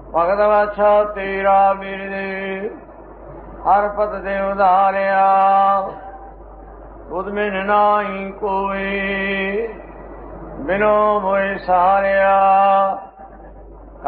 ਭਗਤ ਵਾਛਾ ਤੇਰਾ ਵੀਰ ਦੇ ਹਰਪਤ ਦੇ ਉਧਾਰਿਆ ਤੁਧ ਬਿਨ ਨਾਹੀ ਕੋਈ ਬਿਨੋ ਮੋਇ ਸਾਰਿਆ।